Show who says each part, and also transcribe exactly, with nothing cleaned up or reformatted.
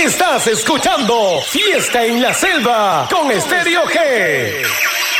Speaker 1: Estás escuchando Fiesta en la Selva con Estéreo G.